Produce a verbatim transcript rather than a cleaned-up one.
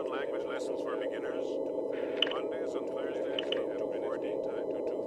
language lessons for beginners. Mondays and Thursdays from two forty to two